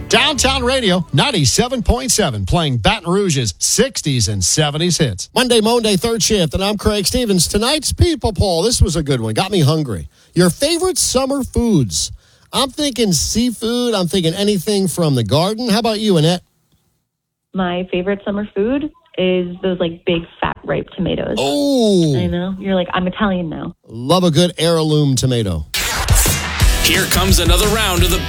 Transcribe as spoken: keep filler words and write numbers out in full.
Downtown Radio, ninety-seven point seven, playing Baton Rouge's sixties and seventies hits. Monday, Monday, third shift, and I'm Craig Stevens. Tonight's People Poll, this was a good one. Got me hungry. Your favorite summer foods? I'm thinking seafood. I'm thinking anything from the garden. How about you, Annette? My favorite summer food is those, like, big, fat, ripe tomatoes. Oh. I know. You're like, I'm Italian now. Love a good heirloom tomato. Here comes another round of the